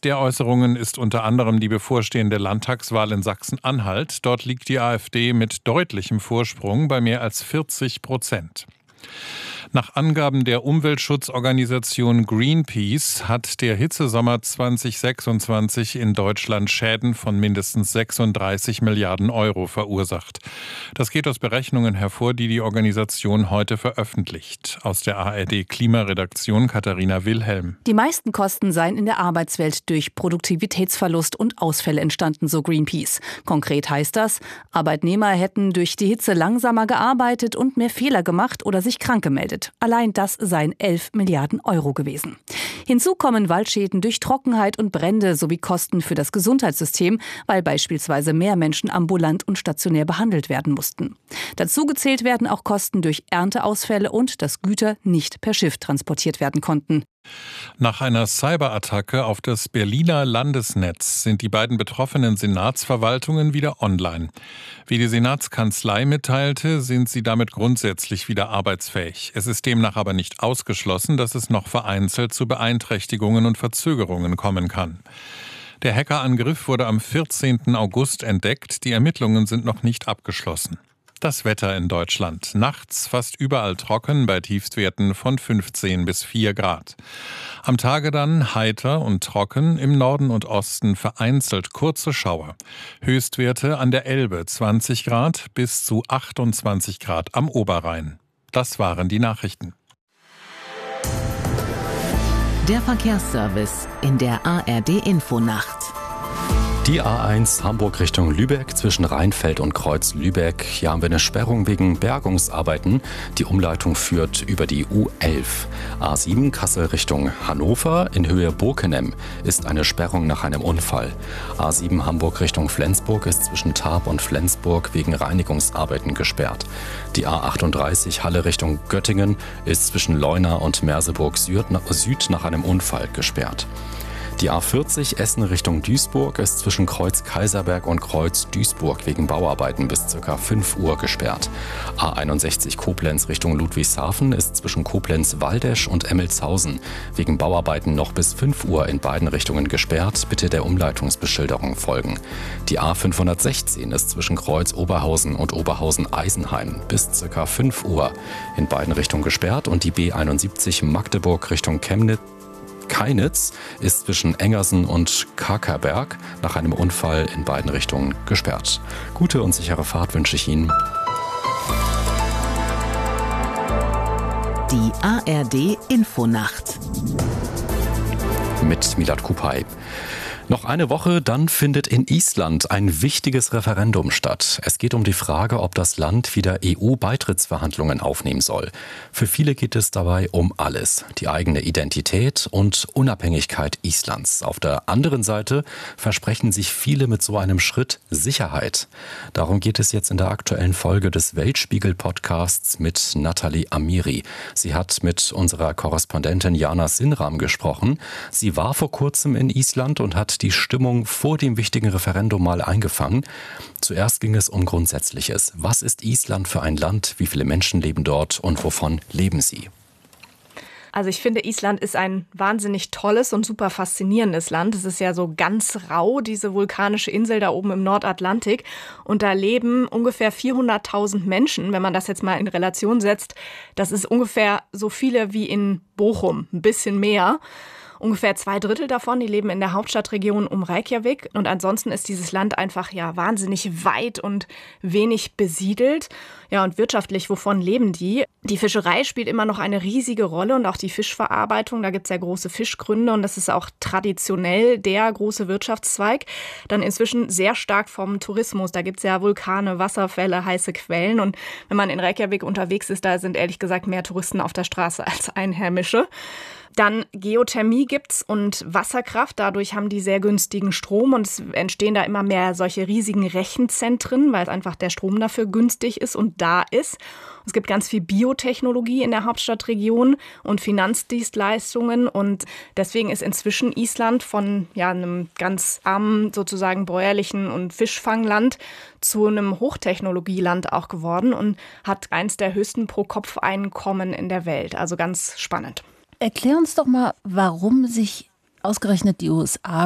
der Äußerungen ist unter anderem die bevorstehende Landtagswahl in Sachsen-Anhalt. Dort liegt die AfD mit deutlichem Vorsprung bei mehr als 40%. Nach Angaben der Umweltschutzorganisation Greenpeace hat der Hitzesommer 2026 in Deutschland Schäden von mindestens 36 Milliarden Euro verursacht. Das geht aus Berechnungen hervor, die die Organisation heute veröffentlicht. Aus der ARD-Klimaredaktion Katharina Wilhelm. Die meisten Kosten seien in der Arbeitswelt durch Produktivitätsverlust und Ausfälle entstanden, so Greenpeace. Konkret heißt das, Arbeitnehmer hätten durch die Hitze langsamer gearbeitet und mehr Fehler gemacht oder sich krank gemeldet. Allein das seien 11 Milliarden Euro gewesen. Hinzu kommen Waldschäden durch Trockenheit und Brände sowie Kosten für das Gesundheitssystem, weil beispielsweise mehr Menschen ambulant und stationär behandelt werden mussten. Dazu gezählt werden auch Kosten durch Ernteausfälle und dass Güter nicht per Schiff transportiert werden konnten. Nach einer Cyberattacke auf das Berliner Landesnetz sind die beiden betroffenen Senatsverwaltungen wieder online. Wie die Senatskanzlei mitteilte, sind sie damit grundsätzlich wieder arbeitsfähig. Es ist demnach aber nicht ausgeschlossen, dass es noch vereinzelt zu Beeinträchtigungen und Verzögerungen kommen kann. Der Hackerangriff wurde am 14. August entdeckt. Die Ermittlungen sind noch nicht abgeschlossen. Das Wetter in Deutschland. Nachts fast überall trocken bei Tiefstwerten von 15 bis 4 Grad. Am Tage dann heiter und trocken, im Norden und Osten vereinzelt kurze Schauer. Höchstwerte an der Elbe 20 Grad bis zu 28 Grad am Oberrhein. Das waren die Nachrichten. Der Verkehrsservice in der ARD-Infonacht. Die A1 Hamburg Richtung Lübeck zwischen Rheinfeld und Kreuz Lübeck. Hier haben wir eine Sperrung wegen Bergungsarbeiten. Die Umleitung führt über die U11. A7 Kassel Richtung Hannover in Höhe Burkenem ist eine Sperrung nach einem Unfall. A7 Hamburg Richtung Flensburg ist zwischen Tarp und Flensburg wegen Reinigungsarbeiten gesperrt. Die A38 Halle Richtung Göttingen ist zwischen Leuna und Merseburg Süd nach einem Unfall gesperrt. Die A40 Essen Richtung Duisburg ist zwischen Kreuz Kaiserberg und Kreuz Duisburg wegen Bauarbeiten bis ca. 5 Uhr gesperrt. A61 Koblenz Richtung Ludwigshafen ist zwischen Koblenz-Waldesch und Emmelshausen wegen Bauarbeiten noch bis 5 Uhr in beiden Richtungen gesperrt. Bitte der Umleitungsbeschilderung folgen. Die A516 ist zwischen Kreuz Oberhausen und Oberhausen-Eisenheim bis ca. 5 Uhr in beiden Richtungen gesperrt und die B71 Magdeburg Richtung Keinitz ist zwischen Engersen und Kakerberg nach einem Unfall in beiden Richtungen gesperrt. Gute und sichere Fahrt wünsche ich Ihnen. Die ARD Infonacht Mit Milad Kupay. Noch eine Woche, dann findet in Island ein wichtiges Referendum statt. Es geht um die Frage, ob das Land wieder EU-Beitrittsverhandlungen aufnehmen soll. Für viele geht es dabei um alles. Die eigene Identität und Unabhängigkeit Islands. Auf der anderen Seite versprechen sich viele mit so einem Schritt Sicherheit. Darum geht es jetzt in der aktuellen Folge des Weltspiegel-Podcasts mit Nathalie Amiri. Sie hat mit unserer Korrespondentin Jana Sinram gesprochen. Sie war vor kurzem in Island und hat die Stimmung vor dem wichtigen Referendum mal eingefangen. Zuerst ging es um Grundsätzliches. Was ist Island für ein Land? Wie viele Menschen leben dort und wovon leben sie? Also ich finde, Island ist ein wahnsinnig tolles und super faszinierendes Land. Es ist ja so ganz rau, diese vulkanische Insel da oben im Nordatlantik. Und da leben ungefähr 400.000 Menschen, wenn man das jetzt mal in Relation setzt. Das ist ungefähr so viele wie in Bochum, ein bisschen mehr. Ungefähr 2/3 davon, die leben in der Hauptstadtregion um Reykjavik. Und ansonsten ist dieses Land einfach wahnsinnig weit und wenig besiedelt. Ja, und wirtschaftlich, wovon leben die? Die Fischerei spielt immer noch eine riesige Rolle und auch die Fischverarbeitung. Da gibt es ja große Fischgründe und das ist auch traditionell der große Wirtschaftszweig. Dann inzwischen sehr stark vom Tourismus. Da gibt es ja Vulkane, Wasserfälle, heiße Quellen. Und wenn man in Reykjavik unterwegs ist, da sind ehrlich gesagt mehr Touristen auf der Straße als Einheimische. Dann Geothermie gibt's und Wasserkraft. Dadurch haben die sehr günstigen Strom und es entstehen da immer mehr solche riesigen Rechenzentren, weil einfach der Strom dafür günstig ist und da ist. Es gibt ganz viel Biotechnologie in der Hauptstadtregion und Finanzdienstleistungen und deswegen ist inzwischen Island von einem ganz armen, sozusagen bäuerlichen und Fischfangland zu einem Hochtechnologieland auch geworden und hat eins der höchsten Pro-Kopf-Einkommen in der Welt. Also ganz spannend. Erklär uns doch mal, warum sich ausgerechnet die USA